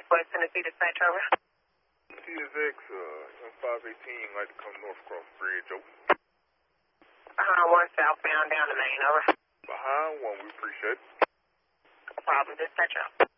Northwest Tennessee dispatch, over. TSX, M518, like to come north across the bridge, over. One southbound down to Maine, over. Behind one, we appreciate it. No problem, dispatch, over.